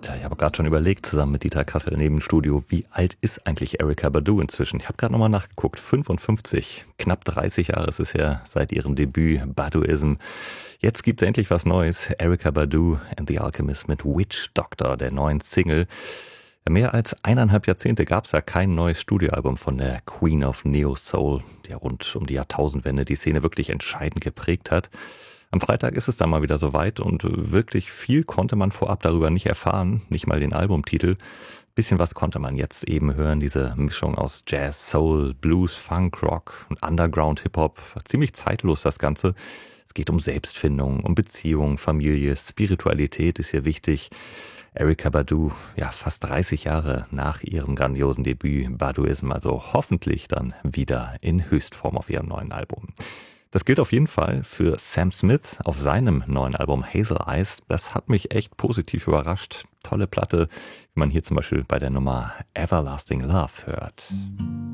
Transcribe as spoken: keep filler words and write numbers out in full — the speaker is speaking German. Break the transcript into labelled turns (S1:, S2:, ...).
S1: Tja, ich habe gerade schon überlegt, zusammen mit Dieter Kassel neben dem Studio, wie alt ist eigentlich Erykah Badu inzwischen? Ich habe gerade nochmal nachgeguckt, fünfundfünfzig, knapp dreißig Jahre ist es her seit ihrem Debüt Baduism. Jetzt gibt es endlich was Neues, Erykah Badu and the Alchemist mit Witch Doctor, der neuen Single. Mehr als eineinhalb Jahrzehnte gab es ja kein neues Studioalbum von der Queen of Neo Soul, der rund um die Jahrtausendwende die Szene wirklich entscheidend geprägt hat. Am Freitag ist es dann mal wieder soweit und wirklich viel konnte man vorab darüber nicht erfahren, nicht mal den Albumtitel. Bisschen was konnte man jetzt eben hören, diese Mischung aus Jazz, Soul, Blues, Funk, Rock und Underground Hip-Hop. Ziemlich zeitlos das Ganze. Es geht um Selbstfindung, um Beziehung, Familie, Spiritualität ist hier wichtig. Erykah Badu, ja fast dreißig Jahre nach ihrem grandiosen Debüt Baduism, also hoffentlich dann wieder in Höchstform auf ihrem neuen Album. Das gilt auf jeden Fall für Sam Smith auf seinem neuen Album Hazel Eyes. Das hat mich echt positiv überrascht. Tolle Platte, wie man hier zum Beispiel bei der Nummer Everlasting Love hört.